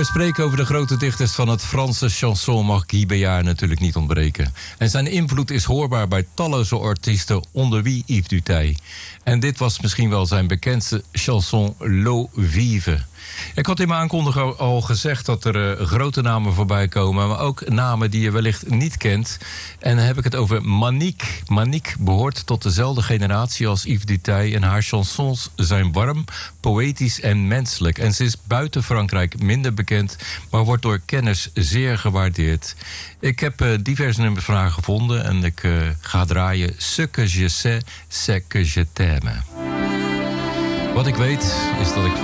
we spreken over de grote dichters van het Franse chanson mag Guy Béard natuurlijk niet ontbreken. En zijn invloed is hoorbaar bij talloze artiesten, onder wie Yves Duteil. En dit was misschien wel zijn bekendste chanson L'eau vive. Ik had in mijn aankondiging al gezegd dat er grote namen voorbij komen, maar ook namen die je wellicht niet kent. En dan heb ik het over Manique. Manique behoort tot dezelfde generatie als Yves Duteil en haar chansons zijn warm, poëtisch en menselijk. En ze is buiten Frankrijk minder bekend, maar wordt door kenners zeer gewaardeerd. Ik heb diverse nummers van haar gevonden en ik ga draaien Ce que je sais, c'est que je t'aime. Wat ik weet is dat ik